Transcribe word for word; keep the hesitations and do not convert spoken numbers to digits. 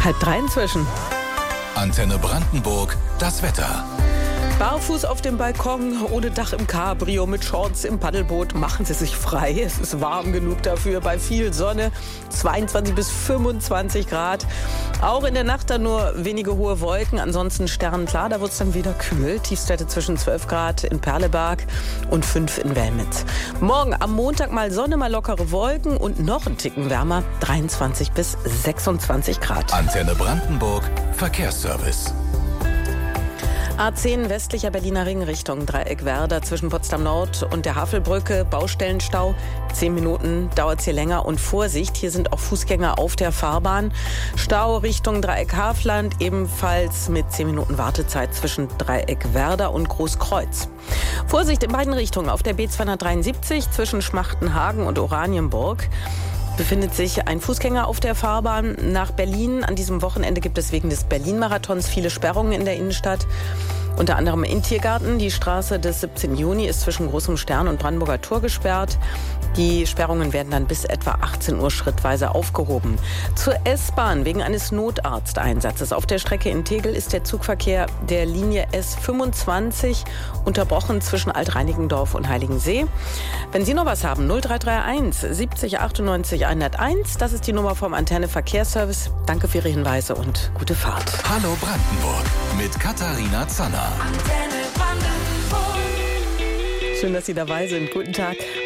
Halb drei inzwischen. Antenne Brandenburg, das Wetter. Barfuß auf dem Balkon, ohne Dach im Cabrio, mit Shorts im Paddelboot, machen Sie sich frei. Es ist warm genug dafür, bei viel Sonne, zweiundzwanzig bis fünfundzwanzig Grad. Auch in der Nacht dann nur wenige hohe Wolken, ansonsten sternenklar, da wird es dann wieder kühl. Tiefstwerte zwischen zwölf Grad in Perleberg und fünf in Wellmitz. Morgen am Montag mal Sonne, mal lockere Wolken und noch ein Ticken wärmer, dreiundzwanzig bis sechsundzwanzig Grad. Antenne Brandenburg, Verkehrsservice. A zehn westlicher Berliner Ring Richtung Dreieck-Werder zwischen Potsdam Nord und der Havelbrücke. Baustellenstau. Zehn Minuten dauert es hier länger. Und Vorsicht, hier sind auch Fußgänger auf der Fahrbahn. Stau Richtung Dreieck-Hafland, ebenfalls mit zehn Minuten Wartezeit zwischen Dreieck-Werder und Großkreuz. Vorsicht in beiden Richtungen auf der B zweihundertdreiundsiebzig zwischen Schmachtenhagen und Oranienburg. Befindet sich ein Fußgänger auf der Fahrbahn nach Berlin. An diesem Wochenende gibt es wegen des Berlin-Marathons viele Sperrungen in der Innenstadt. Unter anderem in Tiergarten. Die Straße des siebzehnten Juni ist zwischen Großem Stern und Brandenburger Tor gesperrt. Die Sperrungen werden dann bis etwa achtzehn Uhr schrittweise aufgehoben. Zur S-Bahn wegen eines Notarzteinsatzes. Auf der Strecke in Tegel ist der Zugverkehr der Linie S fünfundzwanzig unterbrochen zwischen Altreinigendorf und Heiligensee. Wenn Sie noch was haben, null drei drei eins siebzig achtundneunzig hunderteins. Das ist die Nummer vom Antenne Verkehrsservice. Danke für Ihre Hinweise und gute Fahrt. Hallo Brandenburg mit Katharina Zanner. Schön, dass Sie dabei sind. Guten Tag.